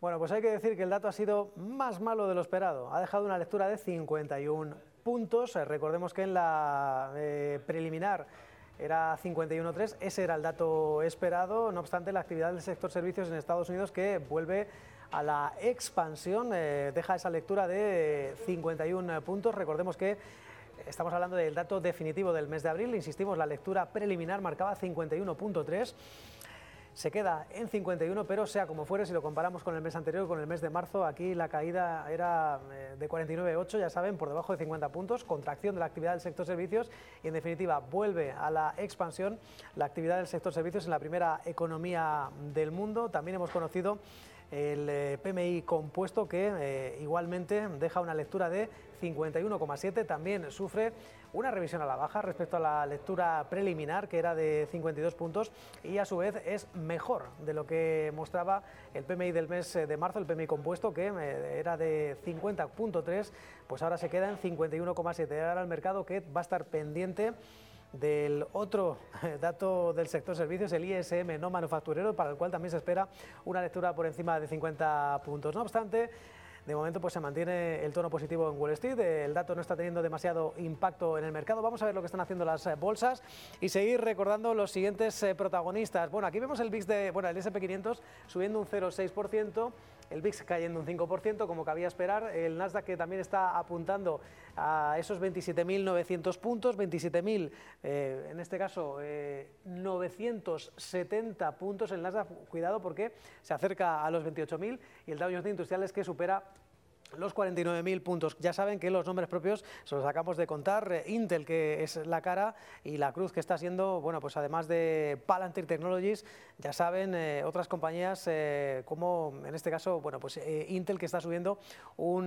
Bueno, pues hay que decir que el dato ha sido más malo de lo esperado. Ha dejado una lectura de 51 puntos. Recordemos que en la preliminar era 51,3, ese era el dato esperado. No obstante, la actividad del sector servicios en Estados Unidos, que vuelve a la expansión, deja esa lectura de 51 puntos. Recordemos que estamos hablando del dato definitivo del mes de abril. Insistimos, la lectura preliminar marcaba 51,3. Se queda en 51, pero sea como fuere, si lo comparamos con el mes anterior, con el mes de marzo, aquí la caída era de 49,8, ya saben, por debajo de 50 puntos, contracción de la actividad del sector servicios y, en definitiva, vuelve a la expansión la actividad del sector servicios en la primera economía del mundo. También hemos conocido el PMI compuesto, que igualmente deja una lectura de 51,7, también sufre una revisión a la baja respecto a la lectura preliminar, que era de 52 puntos, y a su vez es mejor de lo que mostraba el PMI del mes de marzo, el PMI compuesto, que era de 50,3, pues ahora se queda en 51,7. Ahora el mercado, que va a estar pendiente del otro dato del sector servicios, el ISM no manufacturero, para el cual también se espera una lectura por encima de 50 puntos. No obstante, de momento pues se mantiene el tono positivo en Wall Street, el dato no está teniendo demasiado impacto en el mercado. Vamos a ver lo que están haciendo las bolsas y seguir recordando los siguientes protagonistas. Bueno, aquí vemos el VIX el S&P 500 subiendo un 0,6%, el VIX cayendo un 5%, como cabía esperar, el Nasdaq, que también está apuntando a esos 27.900 puntos, 27.000, en este caso 970 puntos el Nasdaq, cuidado porque se acerca a los 28.000, y el Dow Jones de Industriales, que supera los 49.000 puntos. Ya saben que los nombres propios se los acabamos de contar. Intel, que es la cara, y la cruz, que está siendo, bueno, pues además de Palantir Technologies, ya saben, otras compañías como en este caso, bueno, pues Intel, que está subiendo un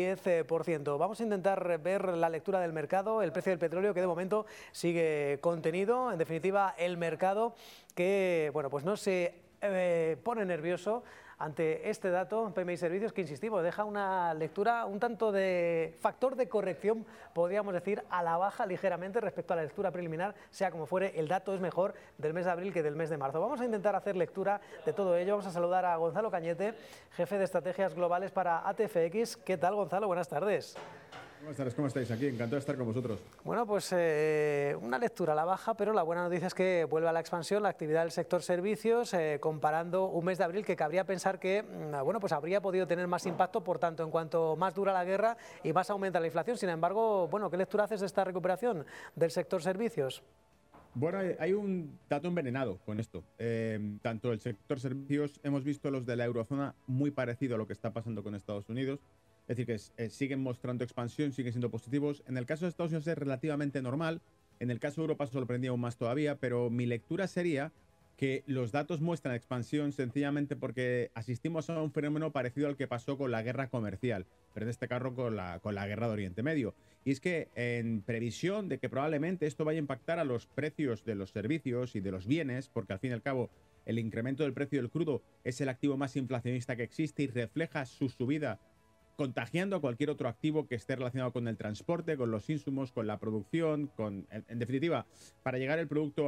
10%. Vamos a intentar ver la lectura del mercado, el precio del petróleo, que de momento sigue contenido. En definitiva, el mercado que, bueno, pues no se pone nervioso ante este dato, PMI Servicios, que, insistimos, deja una lectura un tanto de factor de corrección, podríamos decir, a la baja ligeramente respecto a la lectura preliminar. Sea como fuere, el dato es mejor del mes de abril que del mes de marzo. Vamos a intentar hacer lectura de todo ello. Vamos a saludar a Gonzalo Cañete, jefe de estrategias globales para ATFX. ¿Qué tal, Gonzalo? Buenas tardes. Buenas tardes, ¿cómo estáis? Aquí, encantado de estar con vosotros. Bueno, pues una lectura a la baja, pero la buena noticia es que vuelve a la expansión la actividad del sector servicios, comparando un mes de abril que cabría pensar que, bueno, pues habría podido tener más impacto, por tanto, en cuanto más dura la guerra y más aumenta la inflación. Sin embargo, bueno, ¿qué lectura haces de esta recuperación del sector servicios? Bueno, hay un dato envenenado con esto. Tanto el sector servicios, hemos visto los de la eurozona muy parecido a lo que está pasando con Estados Unidos. Es decir, que siguen mostrando expansión, siguen siendo positivos. En el caso de Estados Unidos es relativamente normal. En el caso de Europa sorprendía aún más todavía, pero mi lectura sería que los datos muestran expansión sencillamente porque asistimos a un fenómeno parecido al que pasó con la guerra comercial, pero en este caso con la guerra de Oriente Medio. Y es que, en previsión de que probablemente esto vaya a impactar a los precios de los servicios y de los bienes, porque al fin y al cabo el incremento del precio del crudo es el activo más inflacionista que existe y refleja su subida, contagiando a cualquier otro activo que esté relacionado con el transporte, con los insumos, con la producción, en definitiva, para llegar el producto